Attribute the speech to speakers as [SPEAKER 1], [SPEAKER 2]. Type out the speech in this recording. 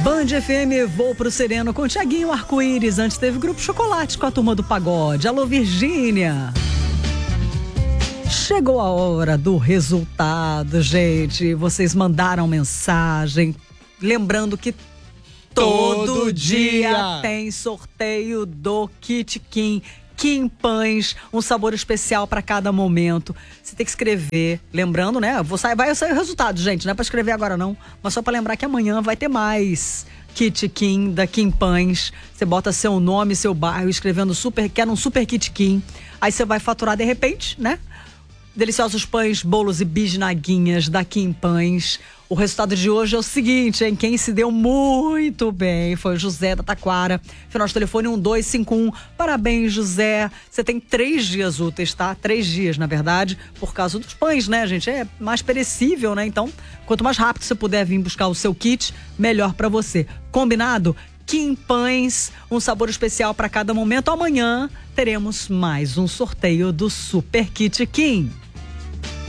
[SPEAKER 1] Band FM, vou pro Sereno com Thiaguinho Arco-Íris. Antes teve Grupo Chocolate com a turma do pagode. Alô, Virgínia. Chegou a hora do resultado, gente. Vocês mandaram mensagem. Lembrando que todo dia tem sorteio do Kit Kim. Kim Pães, um sabor especial para cada momento. Você tem que escrever, lembrando, né? Vai sair o resultado, gente, não é para escrever agora não, mas só para lembrar que amanhã vai ter mais Kit Kim da Kim Pães. Você bota seu nome, seu bairro, escrevendo quero um super Kit Kim. Aí você vai faturar de repente, né? Deliciosos pães, bolos e bisnaguinhas da Kim Pães. O resultado de hoje é o seguinte, hein? Quem se deu muito bem foi o José da Taquara. Final de telefone 1251. Parabéns, José. Você tem 3 dias úteis, tá? 3 dias, na verdade, por causa dos pães, né, gente? É mais perecível, né? Então, quanto mais rápido você puder vir buscar o seu kit, melhor pra você. Combinado? Kim Pães, um sabor especial para cada momento. Amanhã teremos mais um sorteio do Super Kit Kim.